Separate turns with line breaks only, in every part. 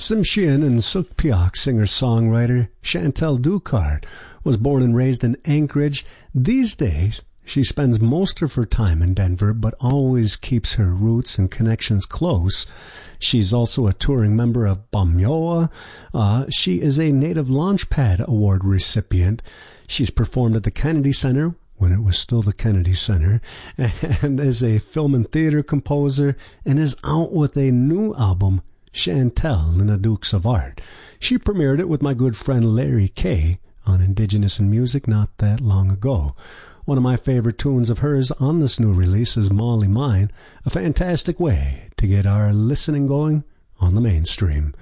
Tsimshian and Sukpiok singer-songwriter Chantal Ducard was born and raised in Anchorage. These days, she spends most of her time in Denver, but always keeps her roots and connections close. She's also a touring member of Bamyoa. She is a Native Launchpad Award recipient. She's performed at the Kennedy Center, when it was still the Kennedy Center, and is a film and theater composer, and is out with a new album, Chantal and the Dukes of Art. She premiered it with my good friend Larry Kay on Indigenous in Music not that long ago. One of my favorite tunes of hers on this new release is Molly Mine, a fantastic way to get our listening going on the mainstream.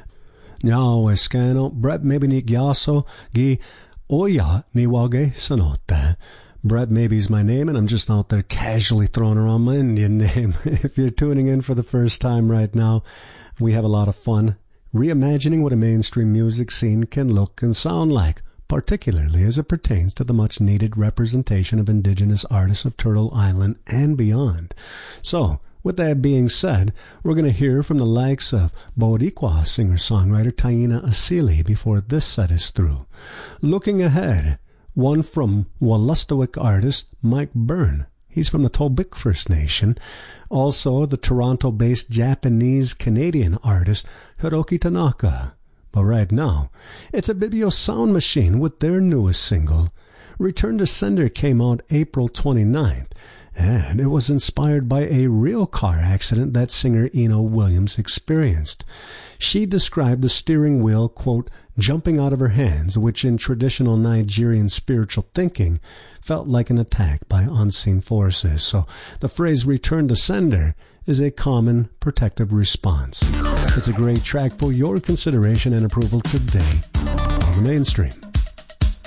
Nyao eskano Brett maybe ni gyaso gi oya ni wage sanote. Brett Maybe's my name, and I'm just out there casually throwing around my Indian name. If you're tuning in for the first time right now, we have a lot of fun reimagining what a mainstream music scene can look and sound like, particularly as it pertains to the much-needed representation of Indigenous artists of Turtle Island and beyond. So, with that being said, we're going to hear from the likes of Boricua singer-songwriter Taina Asili before this set is through. Looking ahead, one from Wolastoqey artist Mike Byrne. He's from the Tobic First Nation. Also, the Toronto-based Japanese-Canadian artist Hiroki Tanaka. But right now, it's a Bibio Sound Machine with their newest single. Return to Sender came out April 29th, and it was inspired by a real car accident that singer Eno Williams experienced. She described the steering wheel, quote, jumping out of her hands, which in traditional Nigerian spiritual thinking felt like an attack by unseen forces. So the phrase return to sender is a common protective response. It's a great track for your consideration and approval today on the mainstream.